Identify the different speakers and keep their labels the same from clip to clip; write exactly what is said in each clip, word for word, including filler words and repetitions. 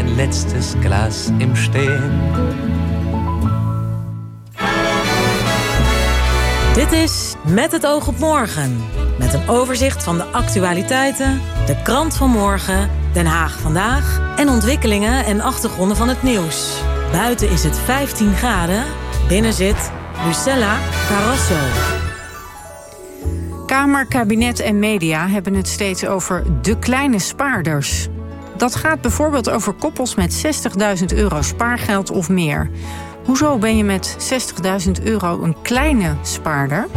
Speaker 1: ein letztes Glas im Stehen.
Speaker 2: Dit is Met het oog op morgen. Met een overzicht van de actualiteiten, de krant van morgen, Den Haag vandaag en ontwikkelingen en achtergronden van het nieuws. Buiten is het vijftien graden, binnen zit Lucella Carrasso.
Speaker 3: Kamer, kabinet en media hebben het steeds over de kleine spaarders. Dat gaat bijvoorbeeld over koppels met zestigduizend euro spaargeld of meer. Hoezo ben je met zestigduizend euro een kleine spaarder?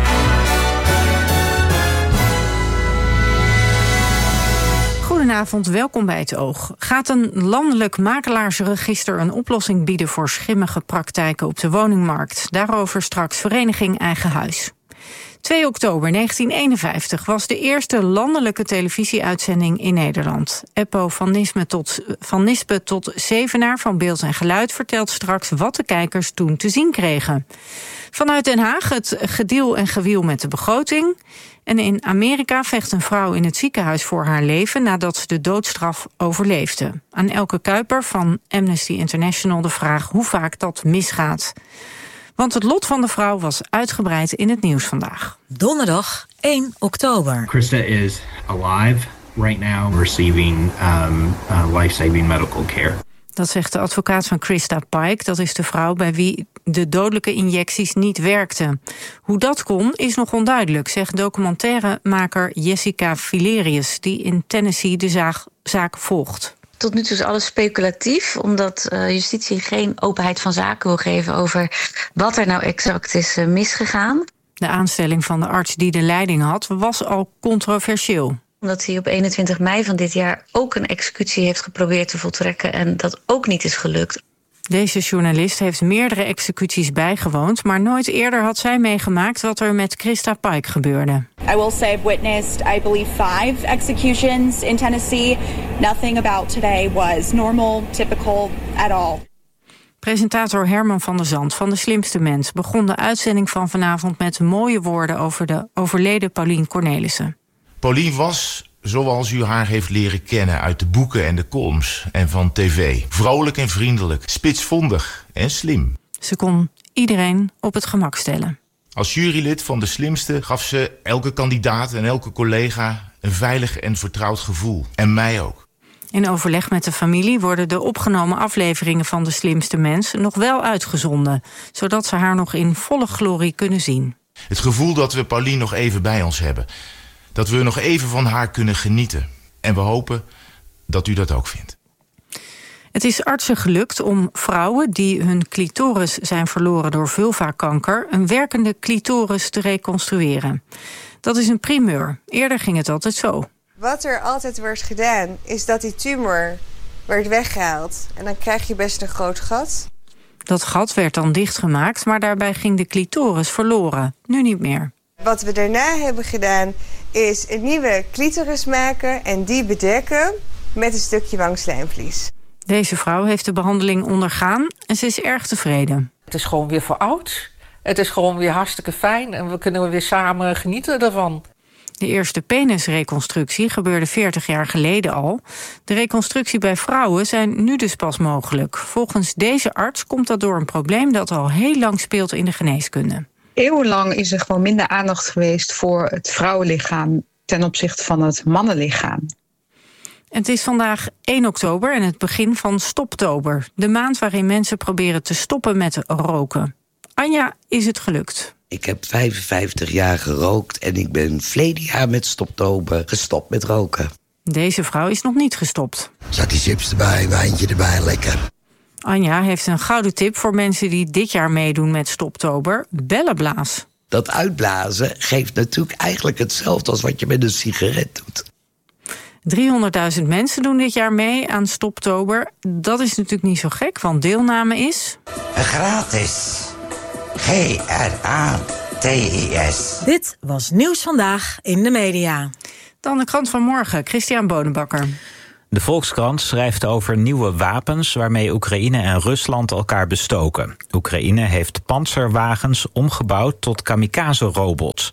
Speaker 3: Goedenavond, welkom bij Het Oog. Gaat een landelijk makelaarsregister een oplossing bieden voor schimmige praktijken op de woningmarkt? Daarover straks Vereniging Eigen Huis. twee oktober negentien eenenvijftig was de eerste landelijke televisieuitzending in Nederland. Eppo van Nispen tot, van Nispen tot Zevenaar van Beeld en Geluid vertelt straks wat de kijkers toen te zien kregen. Vanuit Den Haag het gediel en gewiel met de begroting. En in Amerika vecht een vrouw in het ziekenhuis voor haar leven nadat ze de doodstraf overleefde. Aan Elke Kuiper van Amnesty International de vraag hoe vaak dat misgaat. Want het lot van de vrouw was uitgebreid in het nieuws vandaag.
Speaker 2: Donderdag één oktober.
Speaker 4: Krista is alive right now, receiving um, uh, life-saving medical care.
Speaker 3: Dat zegt de advocaat van Krista Pike. Dat is de vrouw bij wie de dodelijke injecties niet werkten. Hoe dat kon is nog onduidelijk, zegt documentairemaker Jessica Filerius, die in Tennessee de zaak, zaak volgt.
Speaker 5: Tot nu toe is alles speculatief, omdat uh, justitie geen openheid van zaken wil geven over wat er nou exact is uh, misgegaan.
Speaker 3: De aanstelling van de arts die de leiding had was al controversieel.
Speaker 5: Omdat hij op eenentwintig mei van dit jaar ook een executie heeft geprobeerd te voltrekken en dat ook niet is gelukt.
Speaker 3: Deze journalist heeft meerdere executies bijgewoond, maar nooit eerder had zij meegemaakt wat er met Krista Pike gebeurde.
Speaker 6: I will say I've witnessed, I believe, five executions in Tennessee. Nothing about today was normal, typical at all.
Speaker 3: Presentator Herman van der Zand van De Slimste Mens begon de uitzending van vanavond met mooie woorden over de overleden Paulien Cornelissen.
Speaker 7: Paulien was, zoals u haar heeft leren kennen uit de boeken en de columns en van tv. Vrolijk en vriendelijk, spitsvondig en slim.
Speaker 3: Ze kon iedereen op het gemak stellen.
Speaker 7: Als jurylid van De Slimste gaf ze elke kandidaat en elke collega een veilig en vertrouwd gevoel. En mij ook.
Speaker 3: In overleg met de familie worden de opgenomen afleveringen van De Slimste Mens nog wel uitgezonden, zodat ze haar nog in volle glorie kunnen zien.
Speaker 7: Het gevoel dat we Paulien nog even bij ons hebben. Dat we nog even van haar kunnen genieten. En we hopen dat u dat ook vindt.
Speaker 3: Het is artsen gelukt om vrouwen die hun clitoris zijn verloren door vulvakanker een werkende clitoris te reconstrueren. Dat is een primeur. Eerder ging het altijd zo.
Speaker 8: Wat er altijd wordt gedaan is dat die tumor werd weggehaald. En dan krijg je best een groot gat.
Speaker 3: Dat gat werd dan dichtgemaakt, maar daarbij ging de clitoris verloren. Nu niet meer.
Speaker 8: Wat we daarna hebben gedaan is een nieuwe clitoris maken en die bedekken met een stukje wangslijmvlies.
Speaker 3: Deze vrouw heeft de behandeling ondergaan en ze is erg tevreden.
Speaker 9: Het is gewoon weer veroud. Het is gewoon weer hartstikke fijn en we kunnen weer samen genieten ervan.
Speaker 3: De eerste penisreconstructie gebeurde veertig jaar geleden al. De reconstructie bij vrouwen zijn nu dus pas mogelijk. Volgens deze arts komt dat door een probleem dat al heel lang speelt in de geneeskunde.
Speaker 10: Eeuwenlang is er gewoon minder aandacht geweest voor het vrouwenlichaam ten opzichte van het mannenlichaam.
Speaker 3: Het is vandaag één oktober en het begin van Stoptober. De maand waarin mensen proberen te stoppen met roken. Anja, is het gelukt?
Speaker 11: Ik heb vijfenvijftig jaar gerookt en ik ben verleden jaar met Stoptober gestopt met roken.
Speaker 3: Deze vrouw is nog niet gestopt.
Speaker 12: Zakje chips erbij, wijntje erbij, lekker.
Speaker 3: Anja heeft een gouden tip voor mensen die dit jaar meedoen met Stoptober. Bellenblaas.
Speaker 11: Dat uitblazen geeft natuurlijk eigenlijk hetzelfde als wat je met een sigaret doet.
Speaker 3: driehonderdduizend mensen doen dit jaar mee aan Stoptober. Dat is natuurlijk niet zo gek, want deelname is
Speaker 12: gratis. G R A T I S.
Speaker 2: Dit was Nieuws Vandaag in de media.
Speaker 3: Dan de krant van morgen, Christian Bonenbakker.
Speaker 13: De Volkskrant schrijft over nieuwe wapens waarmee Oekraïne en Rusland elkaar bestoken. Oekraïne heeft panzerwagens omgebouwd tot kamikaze-robots.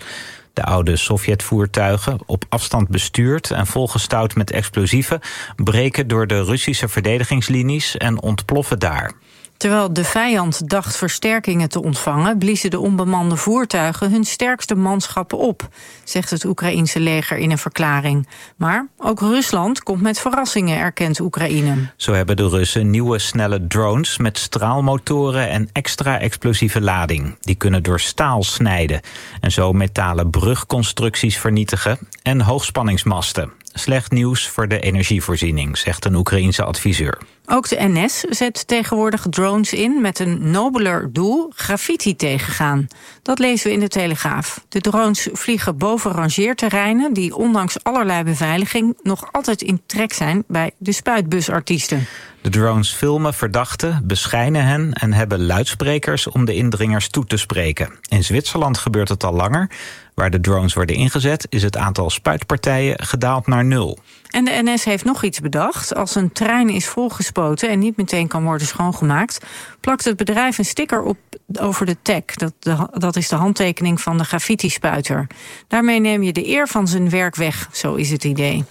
Speaker 13: De oude Sovjetvoertuigen, op afstand bestuurd en volgestouwd met explosieven, breken door de Russische verdedigingslinies en ontploffen daar.
Speaker 3: Terwijl de vijand dacht versterkingen te ontvangen, bliezen de onbemande voertuigen hun sterkste manschappen op, zegt het Oekraïense leger in een verklaring. Maar ook Rusland komt met verrassingen, erkent Oekraïne.
Speaker 13: Zo hebben de Russen nieuwe snelle drones met straalmotoren en extra explosieve lading. Die kunnen door staal snijden en zo metalen brugconstructies vernietigen en hoogspanningsmasten. Slecht nieuws voor de energievoorziening, zegt een Oekraïense adviseur.
Speaker 3: Ook de N S zet tegenwoordig drones in met een nobeler doel: graffiti tegengaan. Dat lezen we in de Telegraaf. De drones vliegen boven rangeerterreinen die ondanks allerlei beveiliging nog altijd in trek zijn bij de spuitbusartiesten.
Speaker 13: De drones filmen verdachten, beschijnen hen en hebben luidsprekers om de indringers toe te spreken. In Zwitserland gebeurt het al langer. Waar de drones worden ingezet is het aantal spuitpartijen gedaald naar nul.
Speaker 3: En de N S heeft nog iets bedacht. Als een trein is volgespoten en niet meteen kan worden schoongemaakt, plakt het bedrijf een sticker op over de tag. Dat, de, dat is de handtekening van de graffiti-spuiter. Daarmee neem je de eer van zijn werk weg, zo is het idee.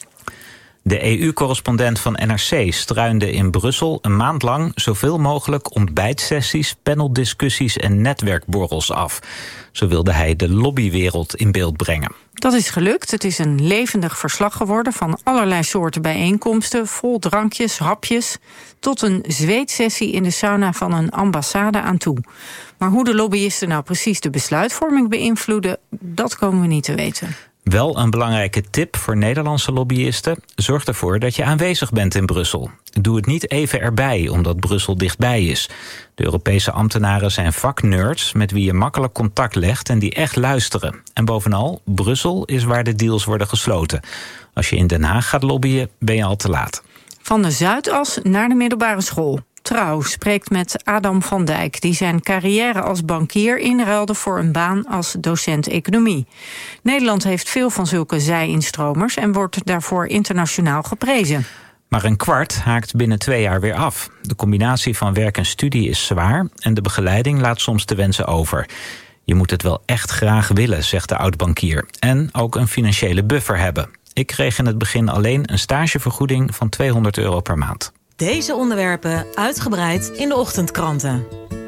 Speaker 13: De E U-correspondent van N R C struinde in Brussel een maand lang zoveel mogelijk ontbijtsessies, paneldiscussies en netwerkborrels af. Zo wilde hij de lobbywereld in beeld brengen.
Speaker 3: Dat is gelukt. Het is een levendig verslag geworden van allerlei soorten bijeenkomsten, vol drankjes, hapjes, tot een zweetsessie in de sauna van een ambassade aan toe. Maar hoe de lobbyisten nou precies de besluitvorming beïnvloeden, dat komen we niet te weten.
Speaker 13: Wel een belangrijke tip voor Nederlandse lobbyisten: zorg ervoor dat je aanwezig bent in Brussel. Doe het niet even erbij, omdat Brussel dichtbij is. De Europese ambtenaren zijn vaknerds met wie je makkelijk contact legt en die echt luisteren. En bovenal, Brussel is waar de deals worden gesloten. Als je in Den Haag gaat lobbyen, ben je al te laat.
Speaker 3: Van de Zuidas naar de middelbare school. Trouw spreekt met Adam van Dijk, die zijn carrière als bankier inruilde voor een baan als docent economie. Nederland heeft veel van zulke zij-instromers en wordt daarvoor internationaal geprezen.
Speaker 13: Maar een kwart haakt binnen twee jaar weer af. De combinatie van werk en studie is zwaar en de begeleiding laat soms te wensen over. Je moet het wel echt graag willen, zegt de oud-bankier. En ook een financiële buffer hebben. Ik kreeg in het begin alleen een stagevergoeding van tweehonderd euro per maand.
Speaker 2: Deze onderwerpen uitgebreid in de ochtendkranten.